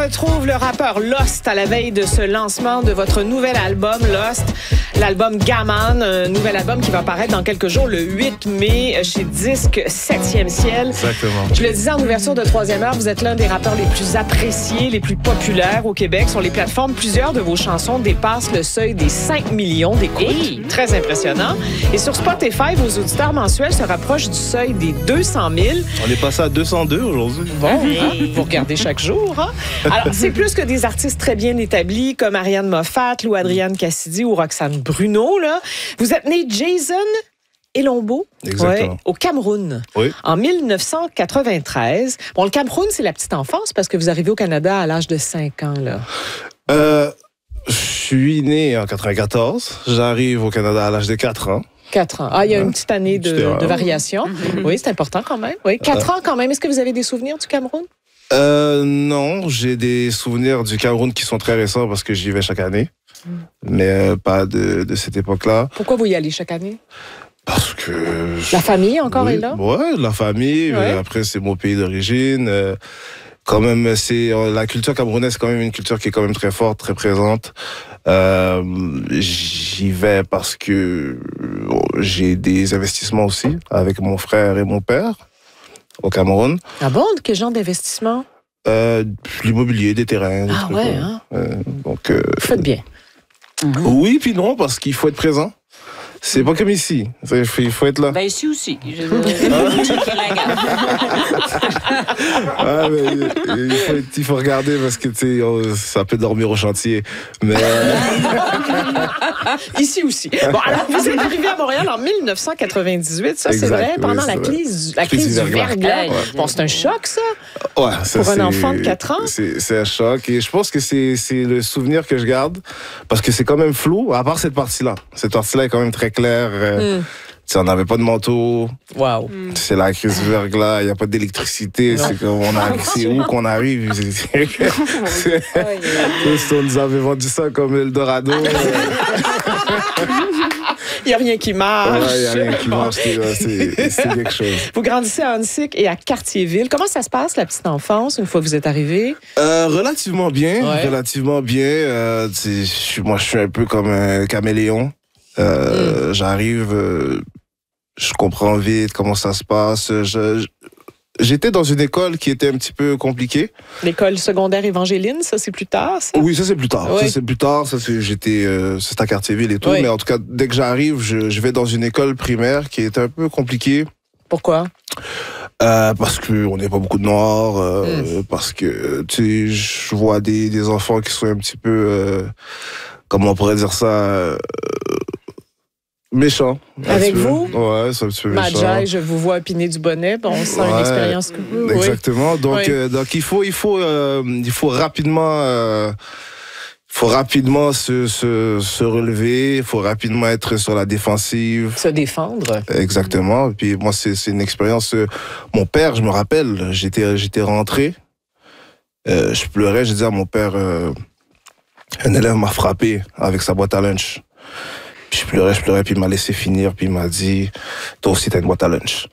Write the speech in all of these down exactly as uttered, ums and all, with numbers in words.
retrouve le rappeur Lost à la veille de ce lancement de votre nouvel album Lost, l'album Gaman, un nouvel album qui va paraître dans quelques jours, le huit mai, chez Disque septième Ciel. Exactement. Je le disais en ouverture de troisième heure, vous êtes l'un des rappeurs les plus appréciés, les plus populaires au Québec. Sur les plateformes, plusieurs de vos chansons dépassent le seuil des cinq millions d'écoutes. Hey. Très impressionnant. Et sur Spotify, vos auditeurs mensuels se rapprochent du seuil des deux cent mille. On est passé à deux cent deux aujourd'hui. Bon, hein? Vous regardez chaque jour. Hein? Alors, c'est plus que des artistes très bien établis comme Ariane Moffat, Lou Adrienne Cassidy ou Roxane Bruno. Là. Vous êtes né Jason Elombo, ouais, au Cameroun, oui. en dix-neuf cent quatre-vingt-treize. Bon, le Cameroun, c'est la petite enfance parce que vous arrivez au Canada à l'âge de cinq ans. Là. Euh, je suis né en quatre-vingt-quatorze. J'arrive au Canada à l'âge de quatre ans. quatre ans. Ah, il y a une petite année de, de variation. Oui, c'est important quand même. Oui, quatre ans quand même. Est-ce que vous avez des souvenirs du Cameroun? Euh, non, j'ai des souvenirs du Cameroun qui sont très récents parce que j'y vais chaque année, mm. mais euh, pas de, de cette époque-là. Pourquoi vous y allez chaque année? Parce que... La famille encore oui, est là? Oui, la famille. Ouais. Euh, après, c'est mon pays d'origine. Euh, quand même, c'est euh, la culture camerounaise, c'est quand même une culture qui est quand même très forte, très présente. Euh, j'y vais parce que j'ai des investissements aussi avec mon frère et mon père au Cameroun. Ah bon? Quel genre d'investissement? Euh, l'immobilier, des terrains. Des ah trucs, ouais, euh, hein? euh, donc, euh, Vous faites bien. Mm-hmm. Oui, puis non, parce qu'il faut être présent. C'est pas comme ici. Il faut être là. Ben ici aussi. Je... ah, mais, il, faut être, il faut regarder parce que tu sais, oh, ça peut dormir au chantier. Mais ici aussi. Bon, alors vous êtes arrivé à Montréal en dix-neuf cent quatre-vingt-dix-huit, ça exact, c'est vrai, pendant oui, la, crise, la crise, crise du verglas. Ouais. Bon, c'est un choc, ça. Ouais, ça pour un enfant de quatre ans. C'est, c'est un choc et je pense que c'est, c'est le souvenir que je garde parce que c'est quand même flou. À part cette partie-là, cette partie-là est quand même très claire. Mm. On n'avait pas de manteau. Wow. C'est la crise du verglas. Il n'y a pas d'électricité. C'est, comme on a, c'est où qu'on arrive. C'est, c'est, on nous avait vendu ça comme Eldorado. Il n'y a rien qui marche. Ouais, il n'y a rien qui marche. C'est, c'est quelque chose. Vous grandissez à Huntsic et à Cartierville. Comment ça se passe, la petite enfance, une fois que vous êtes arrivé? Euh, relativement bien. Ouais. Relativement bien. Euh, moi, je suis un peu comme un caméléon. Euh, mm. J'arrive, euh, je comprends vite comment ça se passe. Je, je, j'étais dans une école qui était un petit peu compliquée. L'école secondaire évangéline, ça c'est plus tard, ça? Oui, ça c'est plus tard. Oui. Ça c'est plus tard. Ça c'est, j'étais, euh, c'est à Cartierville et tout. Oui. Mais en tout cas, dès que j'arrive, je, je vais dans une école primaire qui est un peu compliquée. Pourquoi? Euh, parce qu'on n'est pas beaucoup de Noirs, euh, mm. parce que tu sais, je vois des, des enfants qui sont un petit peu, euh, comment on pourrait dire ça, euh, méchants. Avec vous? Ouais, c'est un petit peu méchant. Madjai, je vous vois opiner du bonnet, bon, on sent ouais, une expérience que vous. Exactement. Oui. Donc, oui. euh, donc il faut, il faut, euh, il faut rapidement. Euh, faut rapidement se, se, se relever, il faut rapidement être sur la défensive. Se défendre. Exactement. Et puis moi, c'est, c'est une expérience... Euh, mon père, je me rappelle, j'étais, j'étais rentré, euh, je pleurais, je disais à mon père, euh, un élève m'a frappé avec sa boîte à lunch. Puis je pleurais, je pleurais, puis il m'a laissé finir, puis il m'a dit, toi aussi, t'as une boîte à lunch.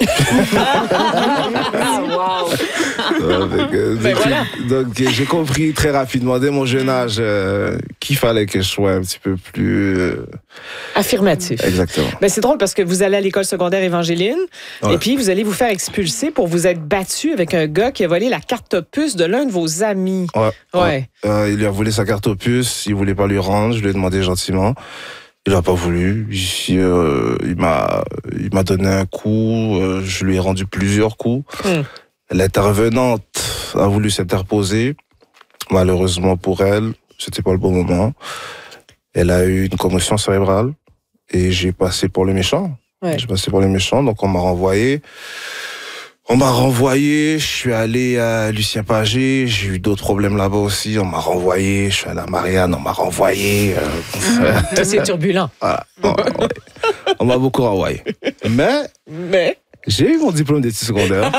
Wow. Donc, euh, ben donc, voilà. donc j'ai compris très rapidement dès mon jeune âge euh, qu'il fallait que je sois un petit peu plus euh... affirmatif. Exactement. Ben c'est drôle parce que vous allez à l'école secondaire évangéline ouais. et puis vous allez vous faire expulser pour vous être battu avec un gars qui a volé la carte opus de l'un de vos amis. Ouais. Ouais. ouais. Euh, il lui a volé sa carte opus, il voulait pas lui rendre, je lui ai demandé gentiment. Il n'a pas voulu. Il, euh, il, m'a, il m'a donné un coup. Euh, je lui ai rendu plusieurs coups. Mm. L'intervenante a voulu s'interposer. Malheureusement pour elle, c'était pas le bon moment. Elle a eu une commotion cérébrale et j'ai passé pour le méchant. Ouais. J'ai passé pour le méchant, donc on m'a renvoyé. On m'a renvoyé, je suis allé à Lucien Pagé, j'ai eu d'autres problèmes là-bas aussi, on m'a renvoyé, je suis allé à Marianne, on m'a renvoyé. Euh, c'est turbulent. Voilà. On, on m'a beaucoup renvoyé. Mais, Mais, J'ai eu mon diplôme d'études secondaires.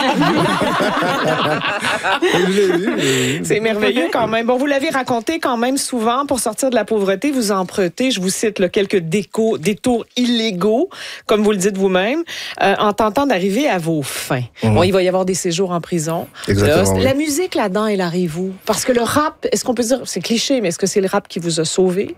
C'est merveilleux quand même. Bon, vous l'avez raconté quand même souvent, pour sortir de la pauvreté, vous empruntez, je vous cite, là, quelques déco, détours illégaux, comme vous le dites vous-même, euh, en tentant d'arriver à vos fins. Mmh. Bon, il va y avoir des séjours en prison. Exactement. Là, oui. La musique là-dedans, elle arrive où? Parce que le rap, est-ce qu'on peut dire, c'est cliché, mais est-ce que c'est le rap qui vous a sauvé?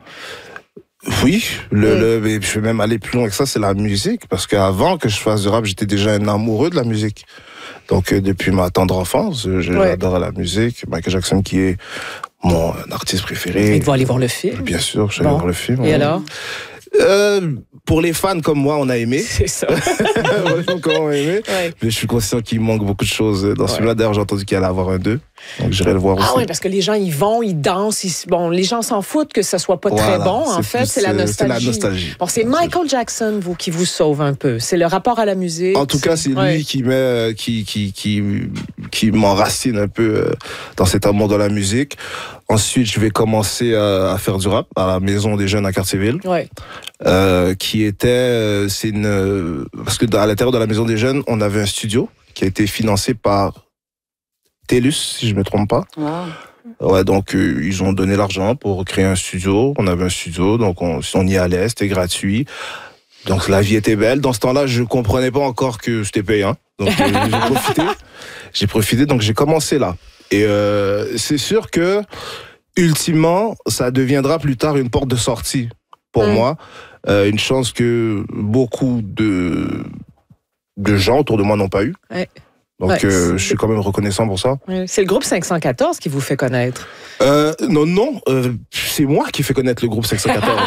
Oui, le, mmh. le, mais je vais même aller plus loin que ça, c'est la musique. Parce qu'avant que je fasse du rap, j'étais déjà un amoureux de la musique. Donc, euh, depuis ma tendre enfance, j'adore ouais. la musique. Michael Jackson, qui est mon artiste préféré. Et tu vas aller voir le film? Bien sûr, je suis allé bon. voir le film. Et ouais. alors? Euh, pour les fans comme moi, on a aimé. C'est ça. Comment on a aimé. Ouais. Mais je suis conscient qu'il manque beaucoup de choses dans ouais. celui-là. D'ailleurs, j'ai entendu qu'il allait avoir un deux. Donc, j'irai le voir aussi. Ah oui, parce que les gens, ils vont, ils dansent. Ils... Bon, les gens s'en foutent que ça soit pas voilà, très bon. En fait, c'est la nostalgie. C'est la nostalgie. Bon, c'est Michael Jackson, vous, qui vous sauve un peu. C'est le rapport à la musique. En tout cas, c'est ouais. lui qui met, qui, qui, qui, qui m'enracine un peu dans cet amour de la musique. Ensuite, je vais commencer à, à faire du rap à la Maison des Jeunes à Cartierville. Ouais. Euh, qui était, c'est une, parce que à l'intérieur de la Maison des Jeunes, on avait un studio qui a été financé par TELUS, si je me trompe pas. Wow. Ouais, donc euh, ils ont donné l'argent pour créer un studio. On avait un studio, donc on, on y allait, c'était gratuit. Donc la vie était belle. Dans ce temps-là, je comprenais pas encore que c'était payant. Donc euh, j'ai profité, j'ai profité. Donc j'ai commencé là. Et euh, c'est sûr que ultimement, ça deviendra plus tard une porte de sortie pour mmh. moi. Euh, une chance que beaucoup de de gens autour de moi n'ont pas eu. Ouais. Donc, ouais, euh, je suis quand même reconnaissant pour ça. C'est le groupe cinq cent quatorze qui vous fait connaître. Euh, non, non, euh, c'est moi qui fais connaître le groupe cinq cent quatorze.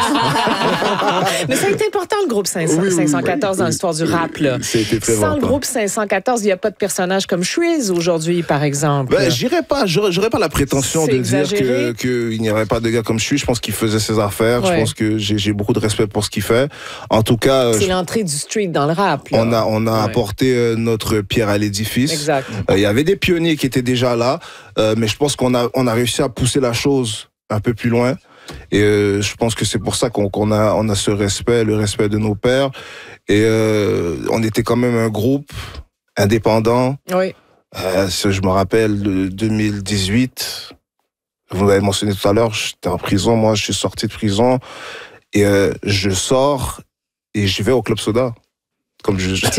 Mais ça a été important, le groupe cinq cent quatorze, oui, oui, dans oui, l'histoire du rap. Là. Très Sans important. Le groupe cinq cent quatorze, il n'y a pas de personnage comme Shreeze aujourd'hui, par exemple. Ben, j'irais pas, j'aurais, j'aurais pas la prétention de exagéré. dire que qu'il n'y aurait pas de gars comme Shreeze. Je pense qu'il faisait ses affaires. Ouais. Je pense que j'ai, j'ai beaucoup de respect pour ce qu'il fait. En tout cas, c'est je... l'entrée du street dans le rap. Là. On a, on a ouais. apporté notre pierre à l'édifice. Exact. Il euh, y avait des pionniers qui étaient déjà là, euh, mais je pense qu'on a, on a réussi à pousser la chose un peu plus loin. Et euh, je pense que c'est pour ça qu'on, qu'on a, on a ce respect, le respect de nos pères. Et euh, on était quand même un groupe indépendant. Oui. Euh, je me rappelle de deux mille dix-huit. Vous l'avez mentionné tout à l'heure. J'étais en prison. Moi, je suis sorti de prison et euh, je sors et je vais au Club Soda. Comme je, je,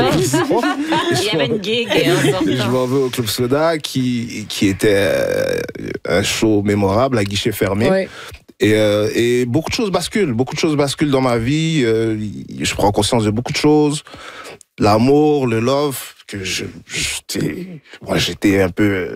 je Il y avait une gig. Je m'en vais au Club Soda qui, qui était un show mémorable à guichet fermé. Oui. Et, euh, et beaucoup de choses basculent. Beaucoup de choses basculent dans ma vie. Euh, je prends conscience de beaucoup de choses. L'amour, le love, que je, j'étais, moi, j'étais un peu euh,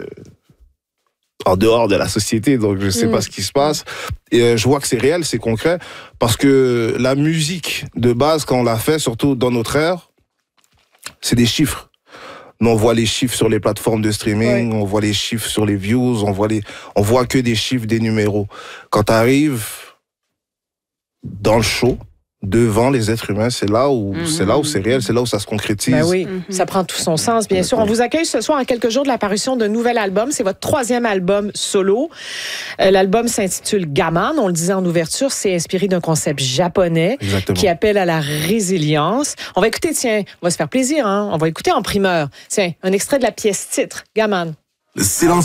en dehors de la société, donc je sais mmh. pas ce qui se passe. Et euh, je vois que c'est réel, c'est concret, parce que la musique de base, quand on l'a fait, surtout dans notre ère, c'est des chiffres. Nous, on voit les chiffres sur les plateformes de streaming, ouais. on voit les chiffres sur les views, on voit les, on voit que des chiffres, des numéros. Quand t'arrives dans le show, devant les êtres humains, c'est là où mmh. c'est là où c'est réel, c'est là où ça se concrétise. Ben oui, mmh. ça prend tout son sens, bien sûr. On vous accueille ce soir à quelques jours de la parution d'un nouvel album. C'est votre troisième album solo. Euh, l'album s'intitule Gaman. On le disait en ouverture, c'est inspiré d'un concept japonais Exactement. Qui appelle à la résilience. On va écouter, tiens, on va se faire plaisir, hein. On va écouter en primeur. Tiens, un extrait de la pièce titre, Gaman. Le silence